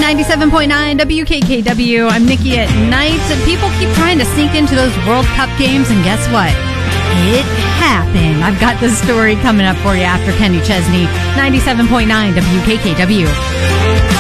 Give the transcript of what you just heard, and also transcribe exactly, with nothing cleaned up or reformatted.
ninety-seven point nine W K K W. I'm Nikki at night. People keep trying to sneak into those World Cup games, and guess what? It happened. I've got the story coming up for you after Kenny Chesney. ninety-seven point nine W K K W.